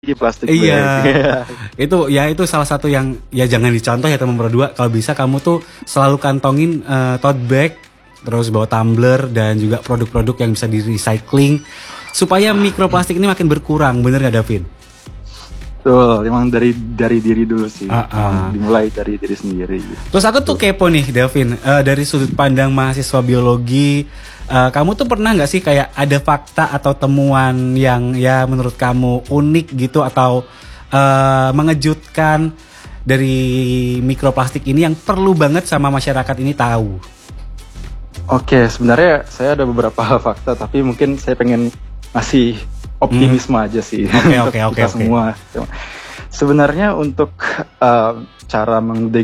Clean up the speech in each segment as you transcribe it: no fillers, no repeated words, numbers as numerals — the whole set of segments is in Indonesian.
plastik Iya, bag. itu salah satu yang ya jangan dicontoh ya teman berdua. Kalau bisa kamu tuh selalu kantongin tote bag, terus bawa tumbler dan juga produk-produk yang bisa di recycling supaya mikroplastik ini makin berkurang. Bener nggak Davin? Tuh, emang dari diri dulu sih. Ah. Dimulai dari diri sendiri. Terus aku tuh kepo nih Davin, dari sudut pandang mahasiswa biologi, kamu tuh pernah nggak sih kayak ada fakta atau temuan yang ya menurut kamu unik gitu atau mengejutkan dari mikroplastik ini yang perlu banget sama masyarakat ini tahu? Oke, sebenarnya saya ada beberapa fakta, tapi mungkin saya pengen ngasih optimisme aja sih untuk Oke. kita semua. Sebenarnya untuk cara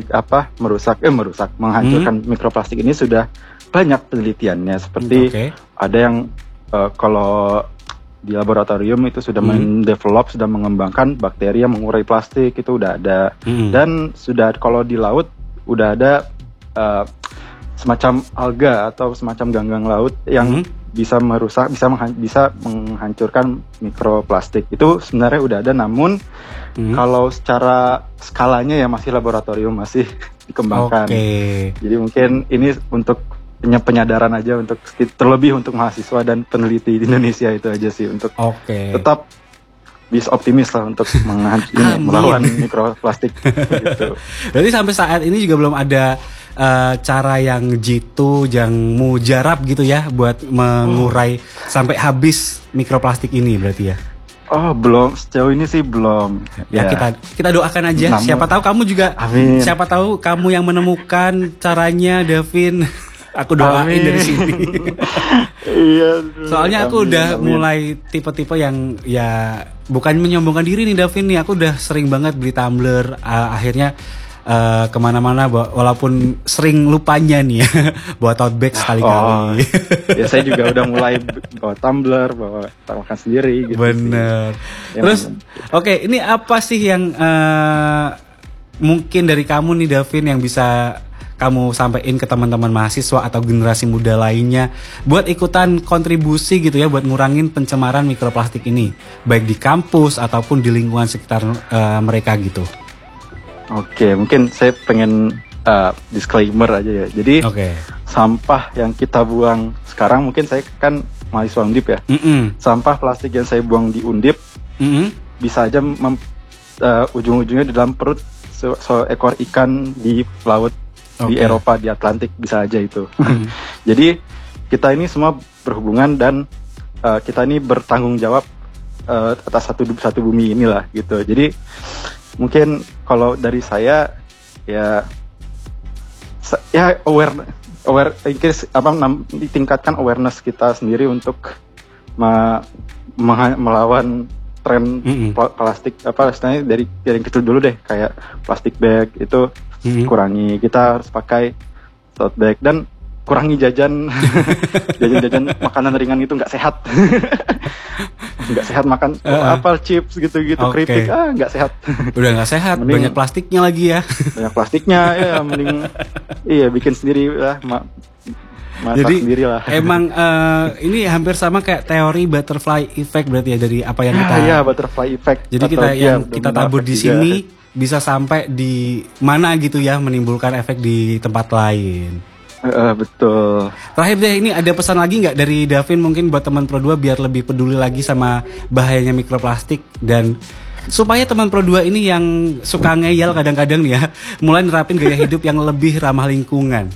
menghancurkan mikroplastik ini sudah banyak penelitiannya. Seperti ada yang kalau di laboratorium itu sudah sudah mengembangkan bakteri yang mengurai plastik, itu udah ada. Dan sudah kalau di laut udah ada semacam alga atau semacam ganggang laut yang bisa menghancurkan mikroplastik. Itu sebenarnya udah ada, namun kalau secara skalanya ya masih laboratorium, masih dikembangkan. Jadi mungkin ini untuk penyadaran aja, untuk terlebih untuk mahasiswa dan peneliti di Indonesia, itu aja sih, untuk tetap bisa optimis lah untuk melawan mikroplastik gitu. Berarti sampai saat ini juga belum ada cara yang jitu, yang mujarab gitu ya buat mengurai sampai habis mikroplastik ini berarti ya? Oh, belum, sejauh ini sih belum. Ya, kita doakan aja. Siapa tahu kamu juga, amin. Siapa tahu kamu yang menemukan caranya, Davin. Aku doain dari sini. Iya. Soalnya aku udah mulai tipe-tipe yang ya bukan menyombongkan diri nih Davin nih. Aku udah sering banget beli tumbler. Akhirnya kemana-mana walaupun sering lupanya nih ya bawa tote bag sekali-kali. Ya saya juga udah mulai bawa tumbler, bawa makan sendiri gitu. Bener sih. Terus ini apa sih yang mungkin dari kamu nih Davin yang bisa kamu sampaikan ke teman-teman mahasiswa atau generasi muda lainnya buat ikutan kontribusi gitu ya buat ngurangin pencemaran mikroplastik ini baik di kampus ataupun di lingkungan sekitar mereka gitu. Oke, mungkin saya pengen disclaimer aja ya. Jadi sampah yang kita buang sekarang, mungkin saya kan mahasiswa Undip ya. Sampah plastik yang saya buang di Undip bisa aja ujung-ujungnya di dalam perut seekor ikan di laut di Eropa, di Atlantik, bisa aja itu. Jadi kita ini semua berhubungan dan kita ini bertanggung jawab atas satu bumi inilah gitu. Jadi mungkin kalau dari saya ya aware ditingkatkan awareness kita sendiri untuk melawan tren plastik, istilahnya dari yang kecil dulu deh, kayak plastik bag itu kurangi, kita harus pakai tote bag dan kurangi jajan makanan ringan itu nggak sehat. Nggak sehat makan apel, chips gitu-gitu, keripik nggak sehat. Udah nggak sehat, banyak plastiknya lagi ya. Banyak plastiknya ya, mending bikin sendiri lah, masak sendiri lah. Emang ini hampir sama kayak teori butterfly effect berarti ya, dari apa yang kita butterfly effect. Jadi kita tabur di sini bisa sampai di mana gitu ya, menimbulkan efek di tempat lain. Betul. Terakhir deh, ini ada pesan lagi nggak dari Davin mungkin buat teman Pro 2 biar lebih peduli lagi sama bahayanya mikroplastik dan supaya teman Pro 2 ini yang suka ngeyel kadang-kadang nih ya mulai nerapin gaya hidup yang lebih ramah lingkungan?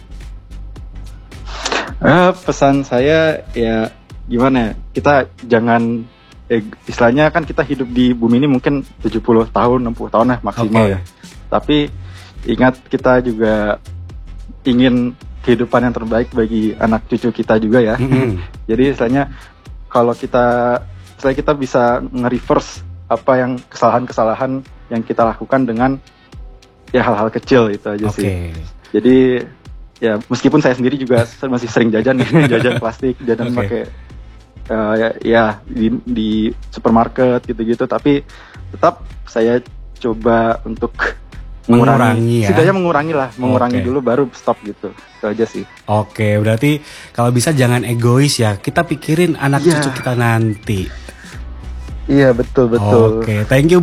Pesan saya ya gimana ya, kita jangan istilahnya kan kita hidup di bumi ini mungkin 70 tahun, 60 tahun lah maksimal ya. Tapi ingat, kita juga ingin kehidupan yang terbaik bagi anak cucu kita juga ya. Jadi istilahnya kalau kita bisa nge-reverse apa yang kesalahan-kesalahan yang kita lakukan dengan ya hal-hal kecil, itu aja sih. Jadi ya meskipun saya sendiri juga masih sering jajan plastik, jajan pakai di supermarket gitu-gitu, tapi tetap saya coba untuk mengurangi ya. Setidaknya mengurangi dulu baru stop gitu. Itu aja sih. Berarti kalau bisa jangan egois ya. Kita pikirin anak cucu kita nanti. Iya betul. Oke, thank you